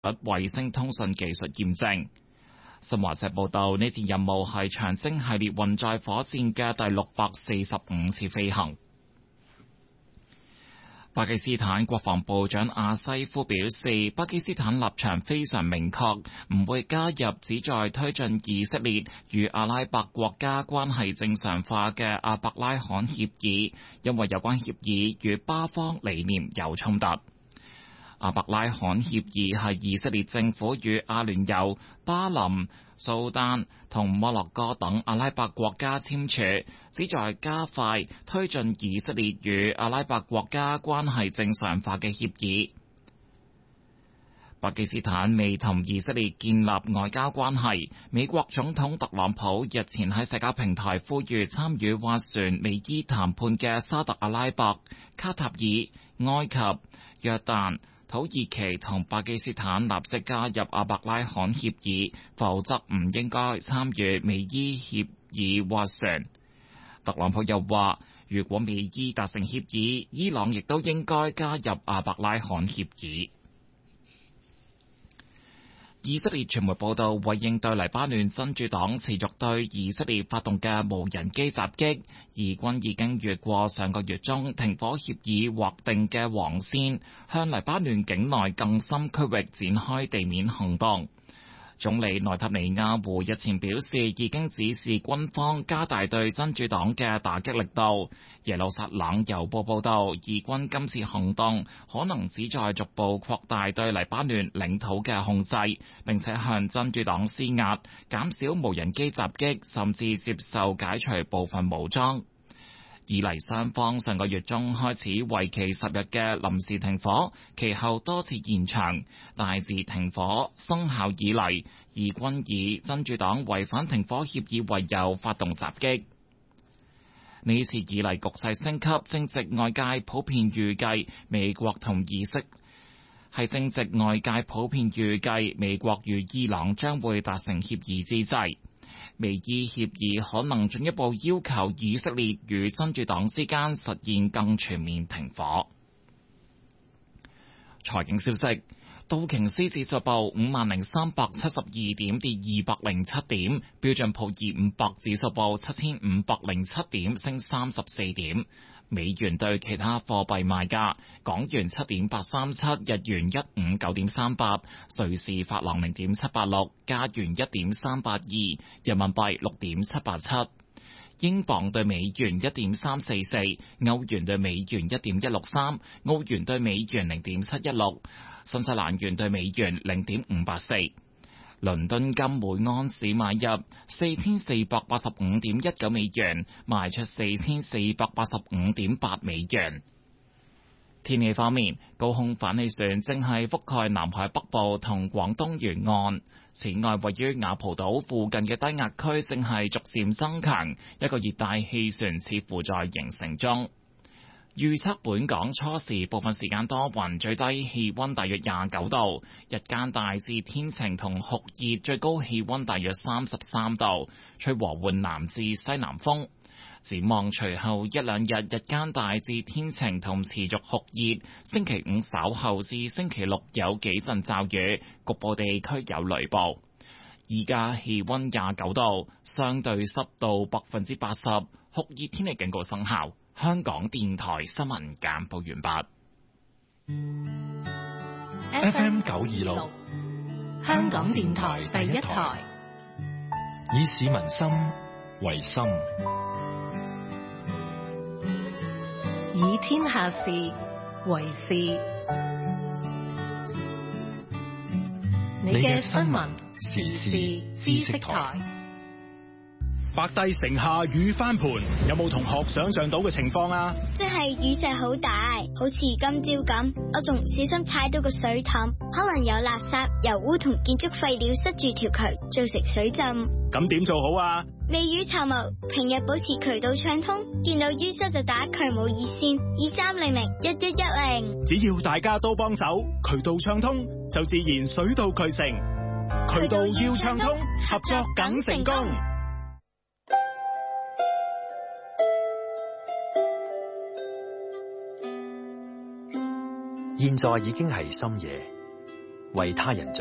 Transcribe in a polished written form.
衛星通訊技術驗證。新華社報道，呢次任務係長征系列運載火箭嘅第645次飛行。巴基斯坦國防部長阿西夫表示，巴基斯坦立場非常明確，唔會加入旨在推進以色列與阿拉伯國家關係正常化嘅阿伯拉罕協議，因為有關協議與巴方理念有衝突。阿伯拉罕協議係以色列政府與阿聯酋、巴林、蘇丹同摩洛哥等阿拉伯國家簽署，旨在加快推進以色列與阿拉伯國家關係正常化嘅協議。巴基斯坦未同以色列建立外交關係。美國總統特朗普日前喺社交平台呼籲參與斡旋美伊談判嘅沙特阿拉伯、卡塔爾、埃及、約旦、土耳其同巴基斯坦立即加入阿伯拉罕協議，否則唔應該參與美伊協議斡旋。特朗普又話，如果美伊達成協議，伊朗亦都應該加入阿伯拉罕協議。以色列傳媒報道，為應對黎巴嫩真主黨持續對以色列發動嘅無人機襲擊，以軍已經越過上個月中停火協議劃定嘅黃線，向黎巴嫩境內更深區域展開地面行動。總理內塔尼亞胡日前表示，已經指示軍方加大對真主黨嘅打擊力度。耶路撒冷郵報報道，以軍今次行動可能旨在逐步擴大對黎巴嫩領土嘅控制，並且向真主黨施壓，減少無人機襲擊，甚至接受解除部分武裝。以黎雙方上個月中開始為期10日嘅臨時停火，其後多次延長。大致停火生效以嚟，以軍以真主黨違反停火協議為由發動襲擊。呢次以嚟局勢升級，正值外界普遍預計美國與伊朗將會達成協議之際，美伊協議可能進一步要求以色列與真主黨之間實現更全面停火。財經消息，道瓊斯指數報50,372點，跌207點；標準普爾500指數報7,507點，升34點。美元對其他貨幣賣價：港元7.837，日元159.38，瑞士法郎0.786，加元1.382，人民幣6.787，英鎊對美元1.344，歐元對美元1.163，澳元對美元0.716，新西蘭元對美元0.584。倫敦金每安士買入4485.19美元，賣出4485.8美元。天氣方面，高空反氣旋正係覆蓋南海北部同廣東沿岸。此外，位於雅蒲島附近嘅低壓區正係逐漸增強，一個熱帶氣旋似乎在形成中。預測本港初時部分時間多雲，最低氣溫大約29度，日間大致天晴同酷熱，最高氣溫大約33度，吹和緩南至西南風。展望隨後一兩日，日間大致天晴同持續酷熱，星期五稍後至星期六有幾陣驟雨，局部地區有雷暴。而家氣溫29度，相對濕度80%，酷熱天氣警告生效。香港電台新聞簡報完畢。 FM 926，香港電台第一台，以市民心為心， 以天下事為事。你嘅新聞時事知識台。 白帝城下雨翻盤，有冇同學想象到嘅情況啊？ 即係雨勢好大，好似今朝咁，我仲唔小心踩到個水凼，可能有垃圾、油污同建築廢料塞住條渠，造成水浸。 咁點做好啊？ 未雨綢繆，平日保持渠道暢通，見到淤塞就打渠務熱線23001110。 只要大家都幫手，渠道暢通就自然水到渠成。渠道要暢通，合作梗成功。 現在已經係深夜， 為他人着